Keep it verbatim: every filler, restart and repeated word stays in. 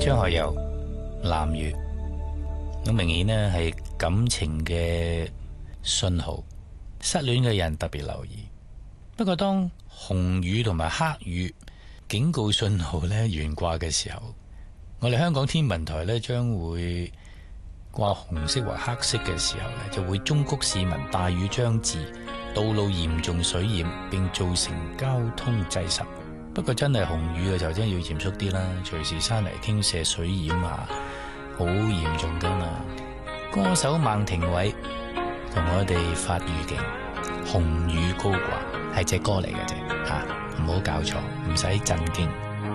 張學友藍雨，好明顯呢係感情嘅信號，失戀嘅人特別留意。不過當紅雨同埋黑雨警告信號呢懸掛嘅時候，我哋香港天文台呢將會掛紅色或黑色嘅時候呢，就會忠告市民大雨將至，道路嚴重水淹並造成交通擠塞。不過真係紅雨嘅時候真係要嚴肅啲啦，隨時山泥傾瀉、水淹啊，好嚴重噶嘛。歌手孟庭葦同我哋發預警，紅雨高掛係隻歌嚟嘅啫，吓唔好搞錯，唔使震驚。